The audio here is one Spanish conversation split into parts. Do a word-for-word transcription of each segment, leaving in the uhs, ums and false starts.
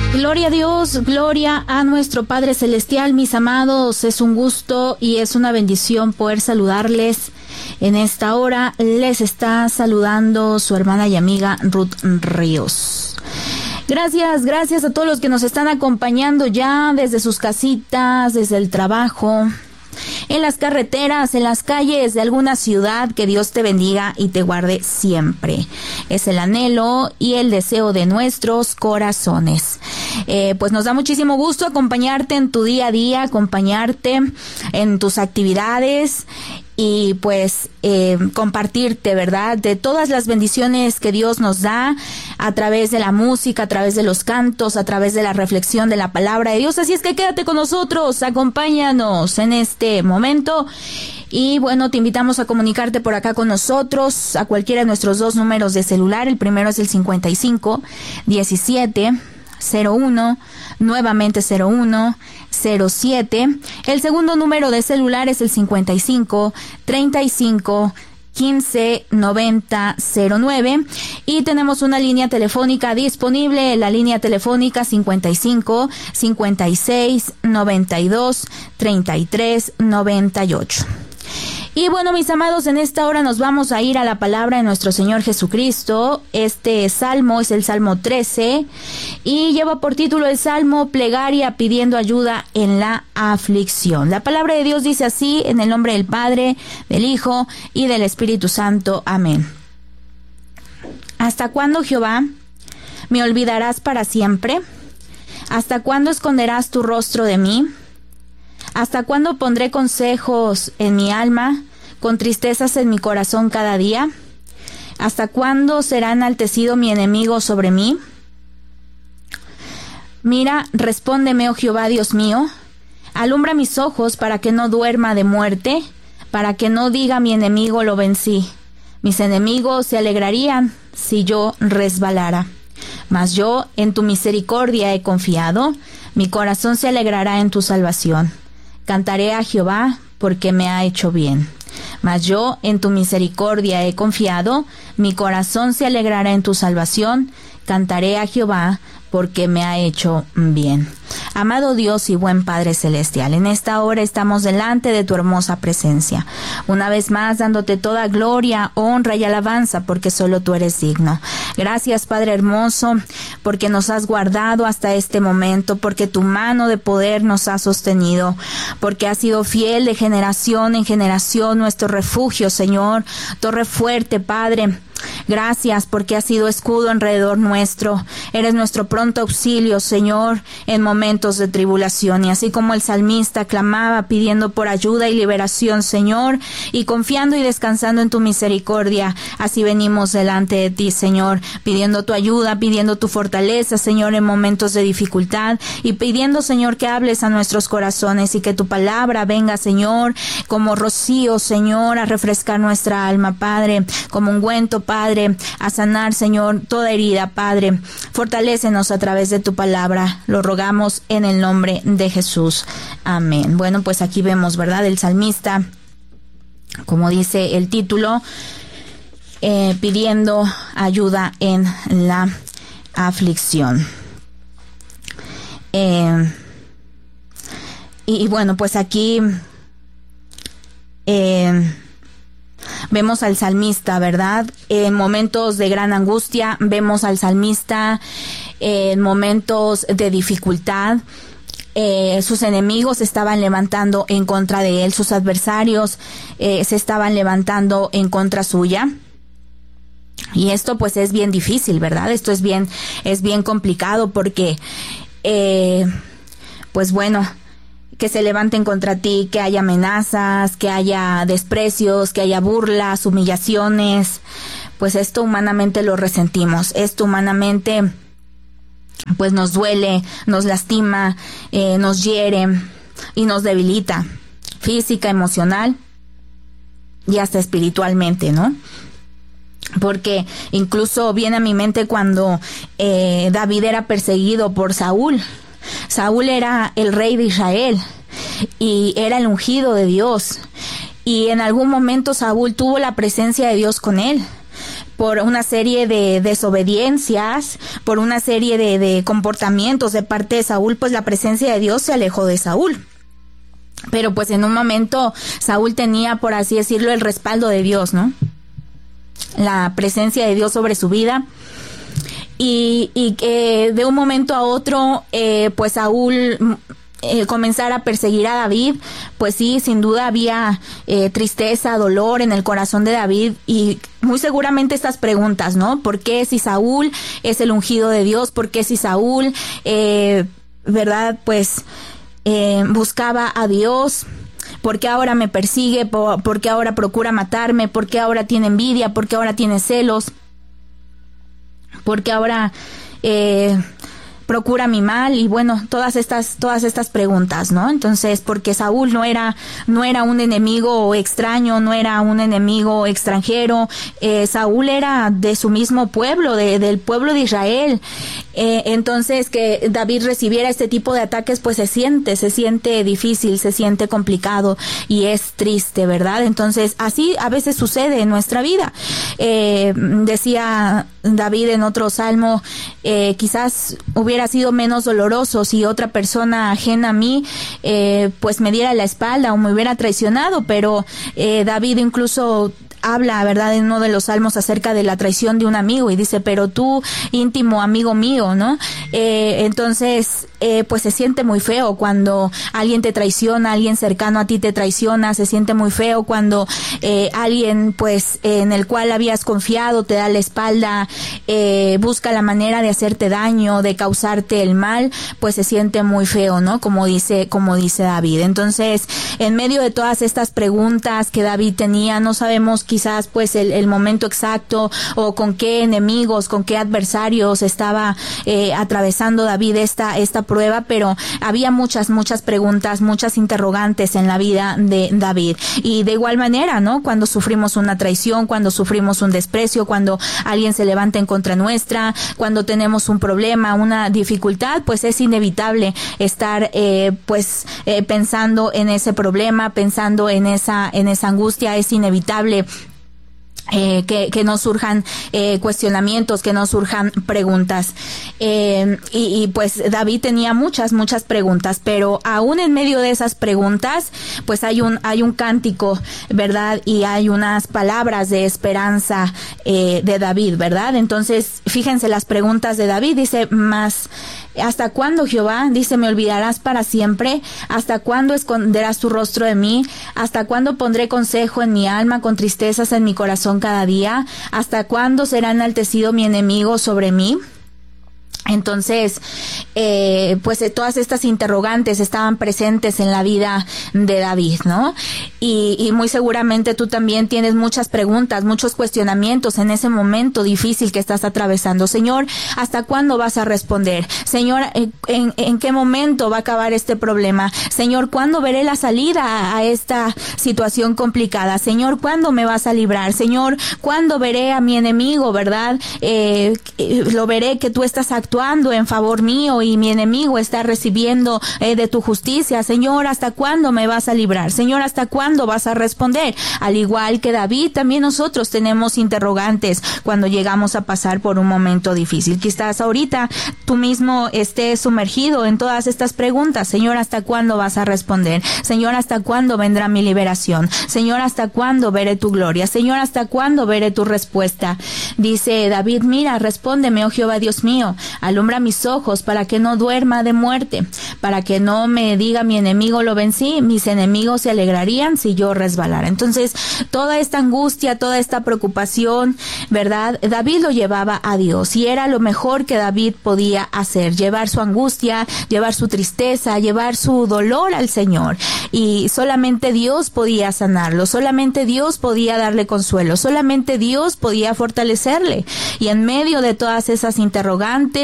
Gloria a Dios, gloria a nuestro Padre Celestial, mis amados. Es un gusto y es una bendición poder saludarles. En esta hora les está saludando su hermana y amiga Ruth Ríos. Gracias, gracias a todos los que nos están acompañando ya desde sus casitas, desde el trabajo, en las carreteras, en las calles de alguna ciudad. Que Dios te bendiga y te guarde siempre. Es el anhelo y el deseo de nuestros corazones. Eh, pues nos da muchísimo gusto acompañarte en tu día a día, acompañarte en tus actividades y pues eh, compartirte, ¿verdad?, de todas las bendiciones que Dios nos da a través de la música, a través de los cantos, a través de la reflexión de la palabra de Dios. Así es que quédate con nosotros, acompáñanos en este momento. Y bueno, te invitamos a comunicarte por acá con nosotros a cualquiera de nuestros dos números de celular. El primero es el cincuenta y cinco, diecisiete, cero uno, nuevamente cero uno, cero siete. El segundo número de celular es el cincuenta y cinco, treinta y cinco, quince, noventa, cero nueve. Y tenemos una línea telefónica disponible, la línea telefónica cincuenta y cinco, cincuenta y seis, noventa y dos, treinta y tres, noventa y ocho. Y bueno, mis amados, en esta hora nos vamos a ir a la palabra de nuestro Señor Jesucristo. Este salmo es el Salmo trece y lleva por título el Salmo Plegaria pidiendo ayuda en la aflicción. La palabra de Dios dice así: en el nombre del Padre, del Hijo y del Espíritu Santo. Amén. ¿Hasta cuándo, Jehová, me olvidarás para siempre? ¿Hasta cuándo esconderás tu rostro de mí? ¿Hasta cuándo pondré consejos en mi alma, con tristezas en mi corazón cada día? ¿Hasta cuándo será enaltecido mi enemigo sobre mí? Mira, respóndeme, oh Jehová, Dios mío. Alumbra mis ojos para que no duerma de muerte, para que no diga mi enemigo lo vencí. Mis enemigos se alegrarían si yo resbalara. Mas yo en tu misericordia he confiado, mi corazón se alegrará en tu salvación. Cantaré a Jehová porque me ha hecho bien. Mas yo en tu misericordia he confiado, mi corazón se alegrará en tu salvación. Cantaré a Jehová porque me ha hecho bien. Amado Dios y buen Padre Celestial, en esta hora estamos delante de tu hermosa presencia, una vez más dándote toda gloria, honra y alabanza, porque solo tú eres digno. Gracias, Padre hermoso, porque nos has guardado hasta este momento, porque tu mano de poder nos ha sostenido, porque has sido fiel de generación en generación, nuestro refugio, Señor, torre fuerte, Padre. Gracias porque has sido escudo alrededor nuestro. Eres nuestro pronto auxilio, Señor, en momentos de tribulación. Y así como el salmista clamaba pidiendo por ayuda y liberación, Señor, y confiando y descansando en tu misericordia, así venimos delante de ti, Señor, pidiendo tu ayuda, pidiendo tu fortaleza, Señor, en momentos de dificultad, y pidiendo, Señor, que hables a nuestros corazones y que tu palabra venga, Señor, como rocío, Señor, a refrescar nuestra alma, Padre, como ungüento, Padre, a sanar, Señor, toda herida, Padre. Fortalécenos a través de tu palabra. Lo rogamos en el nombre de Jesús. Amén. Bueno, pues aquí vemos, ¿verdad?, el salmista, como dice el título, eh, pidiendo ayuda en la aflicción. Eh, y, y bueno, pues aquí eh, vemos al salmista, ¿verdad? En momentos de gran angustia, vemos al salmista en momentos de dificultad. Eh, sus enemigos se estaban levantando en contra de él, sus adversarios eh, se estaban levantando en contra suya. Y esto pues es bien difícil, ¿verdad? Esto es bien, es bien complicado porque, eh, pues bueno, que se levanten contra ti, que haya amenazas, que haya desprecios, que haya burlas, humillaciones, pues esto humanamente lo resentimos. Esto humanamente pues nos duele, nos lastima, eh, nos hiere y nos debilita física, emocional y hasta espiritualmente, ¿no? Porque incluso viene a mi mente cuando eh, David era perseguido por Saúl. Saúl era el rey de Israel y era el ungido de Dios. Y en algún momento Saúl tuvo la presencia de Dios con él. por una serie de desobediencias, por una serie de, de comportamientos de parte de Saúl, pues la presencia de Dios se alejó de Saúl. Pero pues en un momento Saúl tenía, por así decirlo, el respaldo de Dios, ¿no? La presencia de Dios sobre su vida. Y, y que de un momento a otro, eh, pues Saúl eh, comenzara a perseguir a David, pues sí, sin duda había eh, tristeza, dolor en el corazón de David, y muy seguramente estas preguntas, ¿no? ¿Por qué si Saúl es el ungido de Dios? ¿Por qué si Saúl, eh, verdad, pues eh, buscaba a Dios? ¿Por qué ahora me persigue? ¿Por, por qué ahora procura matarme? ¿Por qué ahora tiene envidia? ¿Por qué ahora tiene celos? ¿Por qué ahora eh, procura mi mal? Y bueno, todas estas todas estas preguntas, ¿no? Entonces, porque Saúl no era no era un enemigo extraño, no era un enemigo extranjero, eh, Saúl era de su mismo pueblo, de, del pueblo de Israel. Eh, entonces, que David recibiera este tipo de ataques, pues se siente, se siente difícil, se siente complicado y es triste, ¿verdad? Entonces, así a veces sucede en nuestra vida. Eh, decía David en otro salmo, eh, quizás hubiera sido menos doloroso si otra persona ajena a mí, eh, pues me diera la espalda o me hubiera traicionado, pero eh, David incluso habla, ¿verdad?, en uno de los salmos acerca de la traición de un amigo y dice, pero tú, íntimo amigo mío, ¿no? Eh, entonces, eh, pues se siente muy feo cuando alguien te traiciona, alguien cercano a ti te traiciona, se siente muy feo cuando eh, alguien, pues, eh, en el cual habías confiado te da la espalda, eh, busca la manera de hacerte daño, de causarte el mal, pues se siente muy feo, ¿no? Como dice, como dice David. Entonces, en medio de todas estas preguntas que David tenía, no sabemos quizás pues el, el momento exacto o con qué enemigos, con qué adversarios estaba eh, atravesando David esta, esta prueba, pero había muchas, muchas preguntas, muchas interrogantes en la vida de David. Y de igual manera, ¿no? Cuando sufrimos una traición, cuando sufrimos un desprecio, cuando alguien se levanta en contra nuestra, cuando tenemos un problema, una dificultad, pues es inevitable estar eh, pues eh, pensando en ese problema, pensando en esa, en esa angustia, es inevitable Eh, que, que no surjan eh, cuestionamientos, que no surjan preguntas. Eh, y, y pues David tenía muchas, muchas preguntas, pero aún en medio de esas preguntas, pues hay un, hay un cántico, ¿verdad? Y hay unas palabras de esperanza eh, de David, ¿verdad? Entonces, fíjense las preguntas de David, dice, más, ¿hasta cuándo, Jehová? Dice, ¿me olvidarás para siempre? ¿Hasta cuándo esconderás tu rostro de mí? ¿Hasta cuándo pondré consejo en mi alma con tristezas en mi corazón cada día? ¿Hasta cuándo será enaltecido mi enemigo sobre mí? Entonces, eh, pues eh, todas estas interrogantes estaban presentes en la vida de David, ¿no? Y, y muy seguramente tú también tienes muchas preguntas, muchos cuestionamientos en ese momento difícil que estás atravesando. Señor, ¿hasta cuándo vas a responder? Señor, ¿en, en, en qué momento va a acabar este problema? Señor, ¿cuándo veré la salida a, a esta situación complicada? Señor, ¿cuándo me vas a librar? Señor, ¿cuándo veré a mi enemigo, verdad? Eh, lo veré que tú estás actuando en favor mío y mi enemigo está recibiendo eh, de tu justicia. Señor, ¿hasta cuándo me vas a librar? Señor, ¿hasta cuándo vas a responder? Al igual que David, también nosotros tenemos interrogantes cuando llegamos a pasar por un momento difícil. Quizás ahorita tú mismo estés sumergido en todas estas preguntas. Señor, ¿hasta cuándo vas a responder? Señor, ¿hasta cuándo vendrá mi liberación? Señor, ¿hasta cuándo veré tu gloria? Señor, ¿hasta cuándo veré tu respuesta? Dice David, mira, respóndeme, oh Jehová Dios mío, alumbra mis ojos para que no duerma de muerte, para que no me diga mi enemigo lo vencí, mis enemigos se alegrarían si yo resbalara. Entonces, toda esta angustia, toda esta preocupación, ¿verdad? David lo llevaba a Dios y era lo mejor que David podía hacer, llevar su angustia, llevar su tristeza, llevar su dolor al Señor. Y solamente Dios podía sanarlo, solamente Dios podía darle consuelo, solamente Dios podía fortalecerle. Y en medio de todas esas interrogantes,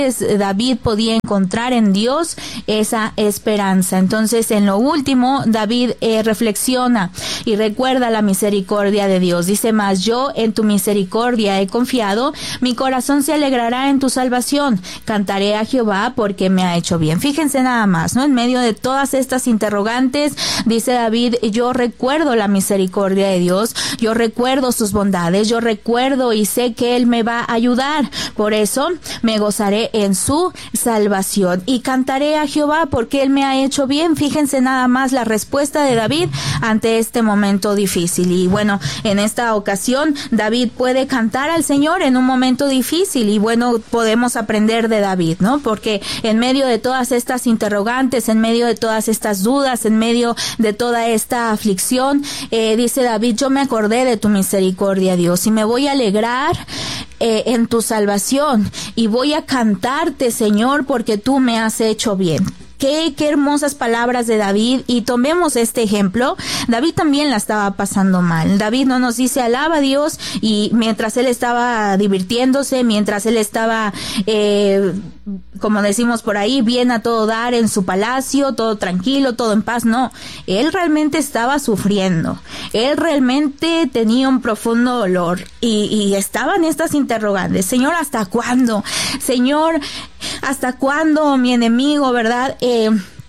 Entonces David podía encontrar en Dios esa esperanza. Entonces en lo último David eh, reflexiona y recuerda la misericordia de Dios. Dice más: yo en tu misericordia he confiado, mi corazón se alegrará en tu salvación, cantaré a Jehová porque me ha hecho bien. Fíjense nada más, ¿no? En medio de todas estas interrogantes, dice David: yo recuerdo la misericordia de Dios, yo recuerdo sus bondades, yo recuerdo y sé que Él me va a ayudar, por eso me gozaré en su salvación y cantaré a Jehová porque Él me ha hecho bien. Fíjense nada más la respuesta de David ante este momento difícil. Y bueno, en esta ocasión David puede cantar al Señor en un momento difícil, y bueno, podemos aprender de David, ¿no? Porque en medio de todas estas interrogantes, en medio de todas estas dudas, en medio de toda esta aflicción, eh, dice David: yo me acordé de tu misericordia, Dios, y me voy a alegrar eh, en tu salvación, y voy a cantarte, Señor, porque tú me has hecho bien. Qué, qué hermosas palabras de David. Y tomemos este ejemplo. David también la estaba pasando mal. David no nos dice alaba a Dios, y mientras él estaba divirtiéndose, mientras él estaba, eh, como decimos por ahí, bien a todo dar en su palacio, todo tranquilo, todo en paz. No, él realmente estaba sufriendo. Él realmente tenía un profundo dolor, y, y estaban estas interrogantes: Señor, ¿hasta cuándo? Señor, ¿hasta cuándo mi enemigo, verdad, eh,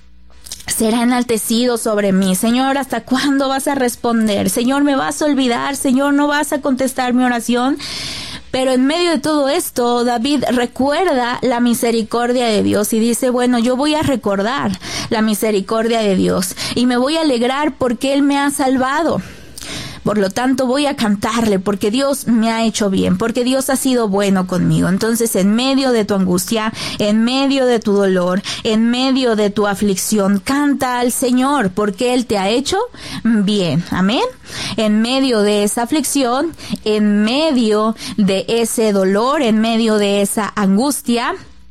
será enaltecido sobre mí? Señor, ¿hasta cuándo vas a responder? Señor, ¿me vas a olvidar? Señor, ¿no vas a contestar mi oración? Pero en medio de todo esto, David recuerda la misericordia de Dios y dice: bueno, yo voy a recordar la misericordia de Dios y me voy a alegrar porque Él me ha salvado. Por lo tanto, voy a cantarle porque Dios me ha hecho bien, porque Dios ha sido bueno conmigo. Entonces, en medio de tu angustia, en medio de tu dolor, en medio de tu aflicción, canta al Señor porque Él te ha hecho bien. Amén. En medio de esa aflicción, en medio de ese dolor, en medio de esa angustia,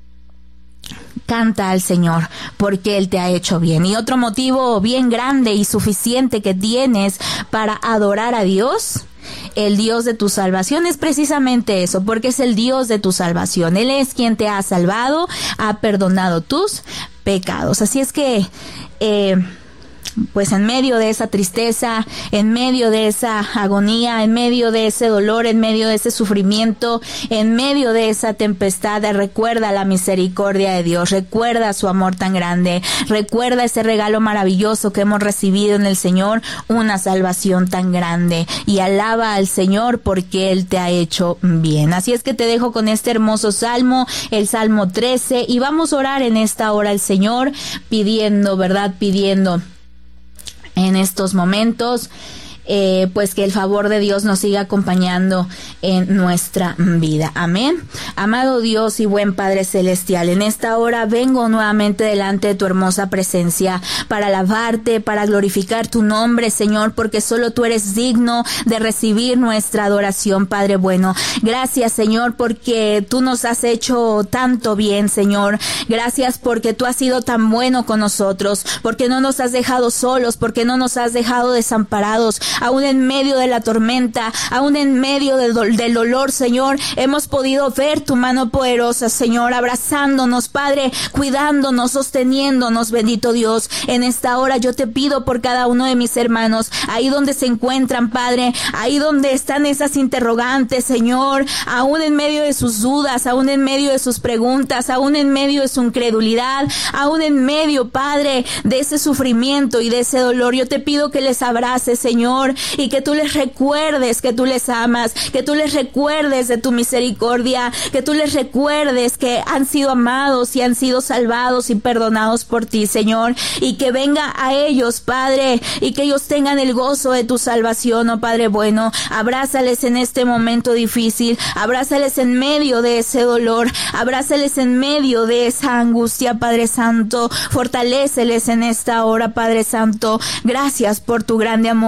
canta al Señor porque Él te ha hecho bien. Y otro motivo bien grande y suficiente que tienes para adorar a Dios, el Dios de tu salvación, es precisamente eso, porque es el Dios de tu salvación. Él es quien te ha salvado, ha perdonado tus pecados. Así es que eh, pues en medio de esa tristeza, en medio de esa agonía, en medio de ese dolor, en medio de ese sufrimiento, en medio de esa tempestad, recuerda la misericordia de Dios, recuerda su amor tan grande, recuerda ese regalo maravilloso que hemos recibido en el Señor, una salvación tan grande, y alaba al Señor porque Él te ha hecho bien. Así es que te dejo con este hermoso salmo, el Salmo trece, y vamos a orar en esta hora al Señor, pidiendo, ¿verdad? Pidiendo en estos momentos, eh, pues que el favor de Dios nos siga acompañando en nuestra vida. Amén. Amado Dios y buen Padre Celestial, en esta hora vengo nuevamente delante de tu hermosa presencia para alabarte, para glorificar tu nombre, Señor, porque solo tú eres digno de recibir nuestra adoración, Padre bueno. Gracias, Señor, porque tú nos has hecho tanto bien, Señor. Gracias porque tú has sido tan bueno con nosotros, porque no nos has dejado solos, porque no nos has dejado desamparados. Aún en medio de la tormenta, aún en medio del, do- del dolor, Señor, hemos podido ver tu mano poderosa, Señor, abrazándonos, Padre, cuidándonos, sosteniéndonos, bendito Dios. En esta hora yo te pido por cada uno de mis hermanos, ahí donde se encuentran, Padre, ahí donde están esas interrogantes, Señor, aún en medio de sus dudas, aún en medio de sus preguntas, aún en medio de su incredulidad, aún en medio, Padre, de ese sufrimiento y de ese dolor, yo te pido que les abraces, Señor, y que tú les recuerdes que tú les amas, que tú les recuerdes de tu misericordia, que tú les recuerdes que han sido amados y han sido salvados y perdonados por ti, Señor, y que venga a ellos, Padre, y que ellos tengan el gozo de tu salvación, oh Padre bueno. Abrázales en este momento difícil, abrázales en medio de ese dolor, abrázales en medio de esa angustia, Padre Santo, fortaléceles en esta hora, Padre Santo. Gracias por tu grande amor, gracias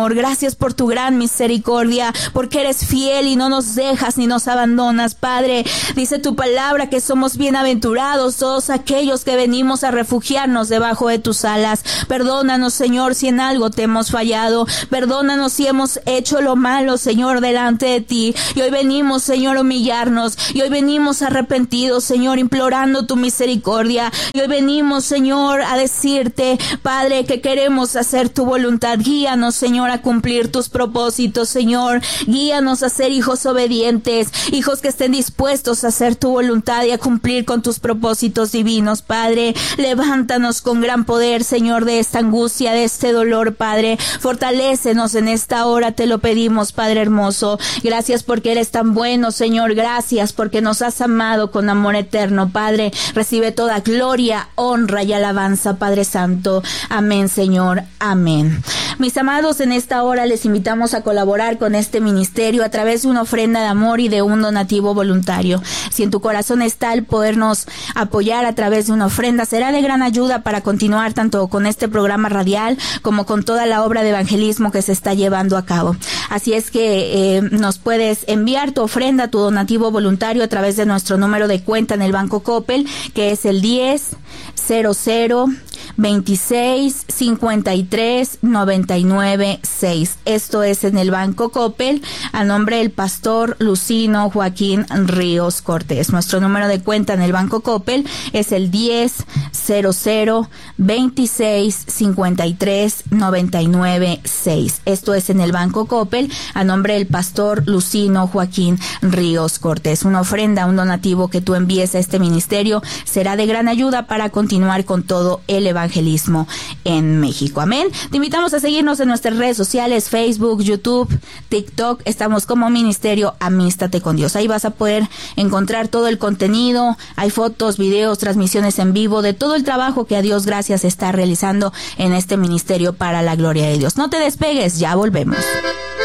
Gracias por tu gran misericordia, porque eres fiel y no nos dejas ni nos abandonas, Padre. Dice tu palabra que somos bienaventurados todos aquellos que venimos a refugiarnos debajo de tus alas. Perdónanos, Señor, si en algo te hemos fallado. Perdónanos si hemos hecho lo malo, Señor, delante de ti. Y hoy venimos, Señor, a humillarnos. Y hoy venimos arrepentidos, Señor, implorando tu misericordia. Y hoy venimos, Señor, a decirte, Padre, que queremos hacer tu voluntad. Guíanos, Señor, a cumplir tus propósitos, Señor. Guíanos a ser hijos obedientes, hijos que estén dispuestos a hacer tu voluntad y a cumplir con tus propósitos divinos, Padre. Levántanos con gran poder, Señor, de esta angustia, de este dolor, Padre. Fortalécenos en esta hora, te lo pedimos, Padre hermoso. Gracias porque eres tan bueno, Señor. Gracias porque nos has amado con amor eterno, Padre. Recibe toda gloria, honra y alabanza, Padre Santo. Amén, Señor. Amén. Mis amados, en esta hora les invitamos a colaborar con este ministerio a través de una ofrenda de amor y de un donativo voluntario. Si en tu corazón está el podernos apoyar a través de una ofrenda, será de gran ayuda para continuar tanto con este programa radial como con toda la obra de evangelismo que se está llevando a cabo. Así es que eh, nos puedes enviar tu ofrenda, tu donativo voluntario a través de nuestro número de cuenta en el Banco Coppel, que es el diez cero cero veintiséis cincuenta y tres noventa y nueve seis. Esto es en el Banco Coppel, a nombre del pastor Lucino Joaquín Ríos Cortés. Nuestro número de cuenta en el Banco Coppel es el diez cero cero veintiséis cincuenta y tres noventa y nueve seis. Esto es en el Banco Coppel, a nombre del pastor Lucino Joaquín Ríos Cortés. Una ofrenda, un donativo que tú envíes a este ministerio será de gran ayuda para continuar con todo el evangelismo en México. Amén. Te invitamos a seguirnos en nuestras redes sociales, Facebook, YouTube, TikTok. Estamos como Ministerio Amístate con Dios. Ahí vas a poder encontrar todo el contenido. Hay fotos, videos, transmisiones en vivo de todo el trabajo que a Dios gracias está realizando en este ministerio para la gloria de Dios. No te despegues, ya volvemos.